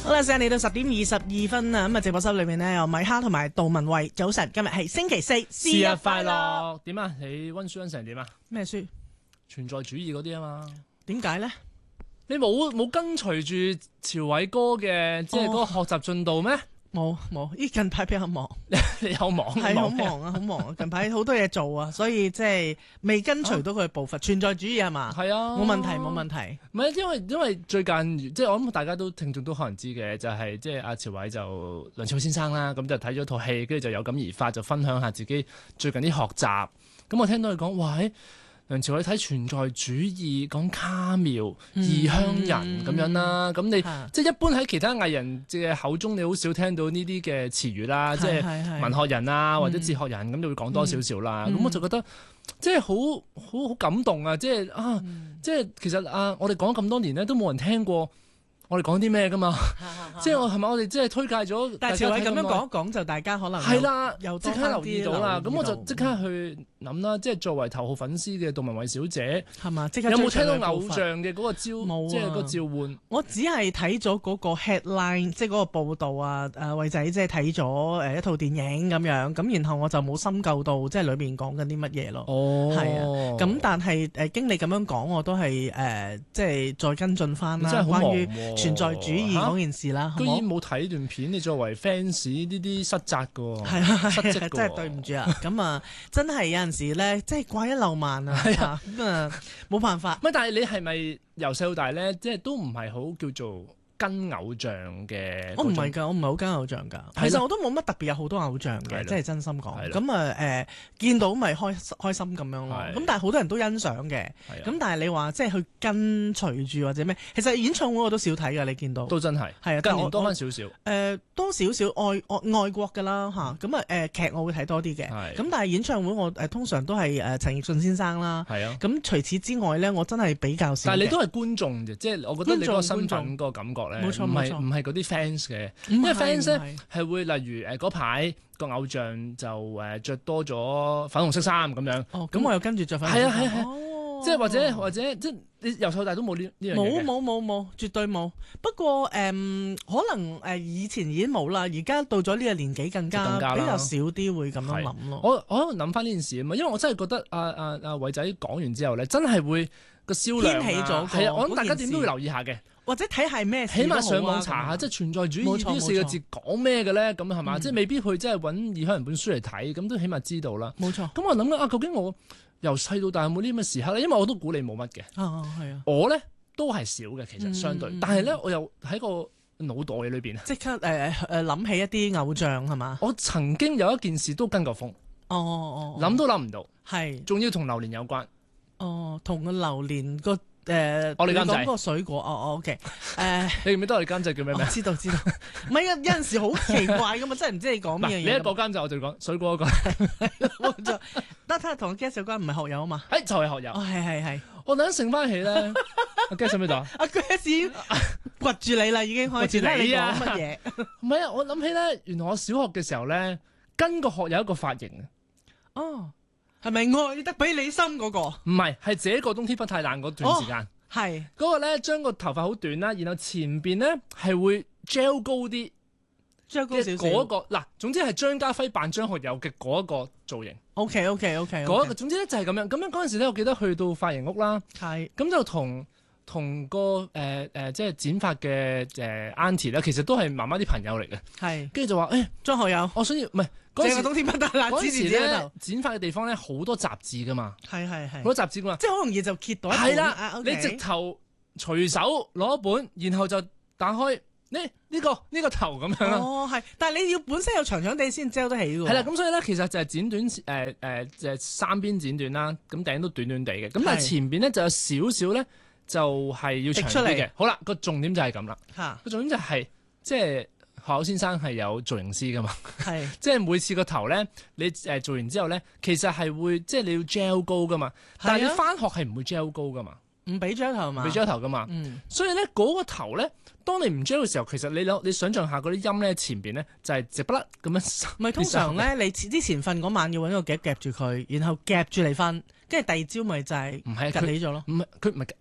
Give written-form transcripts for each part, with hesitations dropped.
好啦，時間嚟到10:22啦，咁啊直播室裏面呢，有米哈同埋杜文慧，早晨，今日係星期四， 生日快樂！點啊？你溫書溫成點啊？ 咩書？ 存在主義嗰啲啊嘛？ 點解咧？ 你冇跟隨住朝偉哥嘅即係嗰個學習進度咩？ 冇，依近排比較忙， 你有忙？ 係好忙啊，好忙啊！近排好多嘢做啊，所以即係未跟隨到佢嘅步伐。存在主義係嘛？ 係啊， 冇問題。 唔係因為最近即係我諗大家都聽眾都可能知嘅，就係即係阿朝偉就梁朝偉先生啦，咁就睇咗套戲，跟住就有感而發，就分享下自己最近啲學習。咁我聽到佢講，哇！梁朝偉睇存在主義講卡繆異鄉人咁樣啦，咁你即係一般喺其他藝人嘅口中，你好少聽到呢啲嘅詞語啦，即係文學人啊或者哲學人咁，就會講多少少啦。咁我就覺得即係好感動啊！即係即係其實我哋講咁多年咧，都冇人聽過我哋講啲咩噶嘛？即係我哋即係推介咗， 但係朝偉咁樣講一講，就大家可能係啦， 又即刻留意到啦。咁我就即刻去諗啦，即係作為頭號粉絲嘅杜文慧小姐， 係嘛？即刻有冇聽到偶像嘅嗰個冇即係個召喚？ 我只係睇咗嗰個 headline，即係嗰個報導啊。慧仔即係睇咗一套電影咁樣，咁然後我就冇深究到即係裏面講緊啲乜嘢咯。 哦， 係啊。咁但係經你咁樣講，我都係即係再跟進翻啦。關於存在主義嗰件事啦， 居然冇睇段片，你作為 fans 呢啲失責㗎喎， 係啊， 失職㗎喎， 真係對唔住啊！咁啊，真係有陣時咧，即係掛一漏萬啊，咁啊冇辦法。 但係你係咪由細到大咧，即係都唔係好叫做跟偶像嘅？ 我唔係㗎，我唔係好跟偶像㗎。其實我都冇乜特別有好多偶像嘅，即係真心講。咁見到咪開心咁樣咯。咁但係好多人都欣賞嘅。咁但係你話即係去跟隨住或者咩？其實演唱會我都少睇㗎，你見到都真係係啊， 近年多翻少少。 多少少外國㗎啦嚇。咁劇我會睇多啲嘅。咁但係演唱會我通常都係陳奕迅先生啦。係啊。咁除此之外咧，我真係比較少。 但係你都係觀眾嘅，即係我覺得你個身份個感覺。 冇錯， 唔係嗰啲 fans 嘅，因為 fans 咧係會例如嗰排個偶像就着多咗粉紅色衫咁樣。 哦，咁我又跟住着粉紅色衫。 係，即係或者即係你由細到大都冇呢樣嘢嘅。 冇，絕對冇。不過可能以前已經冇啦，而家到咗呢個年紀更加比較少啲會咁樣諗咯。 我喺度諗翻呢件事啊嘛，因為我真係覺得阿偉仔講完之後咧，真係會個銷量掀起咗。 係啊，我諗大家點都會留意下嘅。 或者睇係咩， 起碼上網查下，即係存在主義呢4個字講咩嘅咧？咁係嘛？即係未必去真係揾異鄉人本書嚟睇，咁都起碼知道啦。 冇錯。咁我諗緊究竟我由細到大有冇呢啲咁嘅時刻咧？因為我都估你冇乜嘅。係啊。我咧都係少嘅，其實相對，但係咧我又喺個腦袋裏邊即刻諗起一啲偶像係嘛？ 我曾經有一件事都跟過風。諗都諗唔到。係。仲要同榴蓮有關。 同個榴蓮個。 我哋監製講個水果，OK。 你記唔記得我哋監製叫咩名？ 知道。唔係啊，有陣時好奇怪噶嘛，真係唔知你講咩嘢。 你一個監製我就講水果嗰個。 得睇下同我 guess 有關，唔係學友啊嘛。 就係學友。 係。 我等陣醒翻起咧，阿 guess 喺邊度啊？ 阿 guess 已經掘住你啦，已經開始。你講乜嘢？ 唔係啊，我諗起咧，原來我小學嘅時候咧，跟個學友一個髮型啊。 係咪愛得比你深嗰個？ 唔係，係這個冬天不太冷嗰段時間。係嗰個咧，將個頭髮好短啦，然後前邊咧係會 gel 高啲 ，gel 高少少。 嗰個嗱，總之係張家輝扮張學友嘅嗰一個造型。 OK。 嗰個總之咧就係咁樣。咁樣嗰陣時咧，我記得去到髮型屋啦。係。咁就同個即係剪髮嘅auntie 咧，其實都係媽媽啲朋友嚟嘅。係。跟住就話張學友， 我想要唔係。嗰時冬天不得冷， 嗰時咧剪髮嘅地方咧好多雜誌噶嘛，係好多雜誌噶嘛， 即係好容易就揭到一本。 係啦，你直頭隨手攞一本，然後就打開呢個頭咁樣。 係，但係你要本身有長長地先遮得起㗎。 係啦，咁所以咧其實就係剪短就係三邊剪短啦，咁頂都短短地嘅，咁但係前邊咧就有少少咧就係要長啲嘅。好啦，個重點就係咁啦，個重點就係即係。學友先生係有造型師噶嘛？係，即係每次個頭咧，你做完之後咧，其實係會即係你要 gel 高噶嘛。但係你翻學係唔會 gel 高噶嘛， 唔俾 gel 頭嘛， 俾 gel 頭噶嘛。所以咧嗰個頭咧，當你唔 gel 嘅時候，其實你想象下嗰啲音咧前邊咧就係直不甩咁樣。 唔係通常咧，你之前瞓嗰晚要揾個夾夾住佢，然後夾住嚟瞓，跟住第二朝咪就係唔係夾起咗咯？ 唔係佢唔係。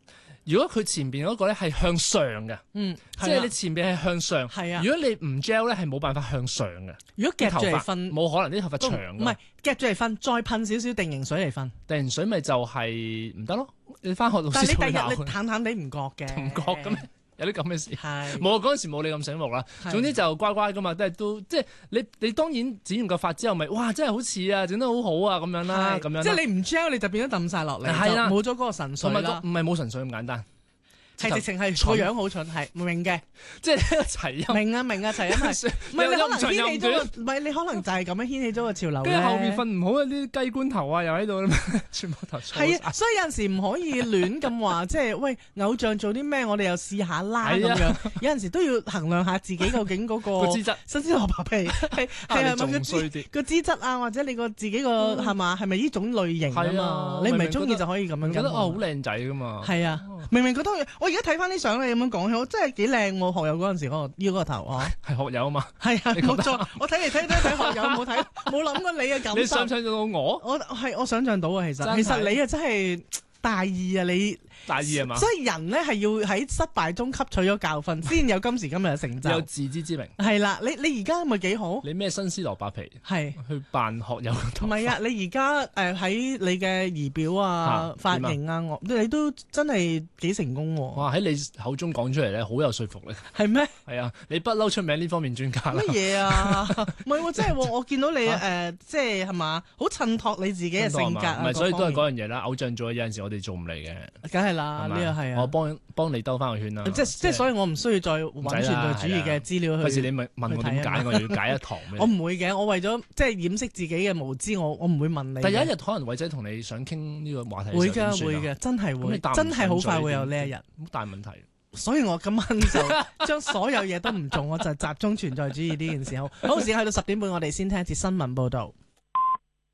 如果佢前邊嗰個咧係向上嘅，即係你前邊係向上。 係啊。 如果你唔 gel 咧，係冇辦法向上嘅。 如果夾住嚟瞓， 冇可能啲頭髮長。 唔係夾住嚟瞓，再噴少少定型水嚟瞓。 定型水咪就係唔得咯。你翻學老師但係你第日你淡淡地唔覺嘅。 唔覺嘅咩？有啲咁嘅事。 係。 冇嗰陣時冇你咁醒目啦。總之就乖乖噶嘛，都即係你當然剪完個髮之後咪哇真係好似啊，整得好好啊咁樣啦，咁樣。 即係你唔 gel 你就變咗揼晒落嚟，就冇咗嗰個神髓啦。 唔係冇神髓咁簡單。 係直情係個樣好蠢，係明嘅， 即係呢個齊音。明啊，齊音係，唔係你可能掀起咗個，唔係你可能就係咁樣掀起咗個潮流咧。 跟住後面瞓唔好啊，啲雞冠頭啊又喺度啦，全部頭粗。 係啊，所以有陣時唔可以亂咁話，即係喂偶像做啲咩，我哋又試下啦咁樣。有陣時都要衡量下自己究竟嗰個資質， 新鮮蘿蔔皮係咪個資質啊，或者你個自己個係嘛係咪呢種類型啊嘛？你唔係中意就可以咁樣。 覺得好靚仔噶嘛。 係啊，明覺得我而家睇翻啲相。你咁樣講起，我真係幾靚喎！學友嗰陣時嗰個頭啊， 係學友啊嘛， 係啊，冇錯。我睇嚟睇學友冇睇，冇諗過你嘅感受。 你想象到我？ 我想象到啊，其實你啊真係大意啊你。 大意係嘛？ 所以人咧係要喺失敗中吸取咗教訓，先有今時今日嘅成就。 有自知之明。係啦，你而家咪幾好？ 你咩新絲蘿蔔皮？ 係去扮學友嘅頭髮。唔係啊！你而家喺你嘅儀表啊、髮型啊，你都真係幾成功喎！ 哇！喺你口中講出嚟咧，好有說服力。 係咩？ 係啊！你不嬲出名呢方面專家啦。 乜嘢啊？唔係喎，真係我見到你即係嘛，好襯托你自己嘅性格。唔係，所以都係嗰樣嘢啦。偶像做嘅有陣時我哋做唔嚟嘅。 梗係啦，呢個係啊。 我幫你兜翻個圈啦。 即係，所以我唔需要再揾存在主義嘅資料去。 費事你問我點解，我要解一堂咩？ 我唔會嘅，我為咗即係掩飾自己嘅無知，我唔會問你。 但有一日可能偉仔同你想傾呢個話題， 會嘅，真係會，真係好快會有呢一日。 好大問題。 所以我今晚就將所有嘢都唔做，我就集中存在主義呢件事。好，時間去到10點半，我哋先聽一節新聞報導。